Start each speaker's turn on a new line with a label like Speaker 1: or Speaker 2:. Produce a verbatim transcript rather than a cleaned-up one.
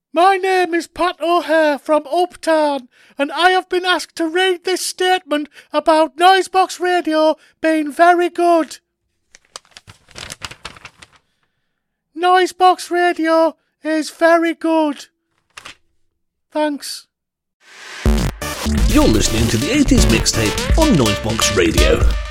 Speaker 1: My name is Pat O'Hare from Uptown, and I have been asked to read this statement about Noisebox Radio being very good. Noisebox Radio is very good. Thanks.
Speaker 2: You're listening to the eighties Mixtape on Noisebox Radio.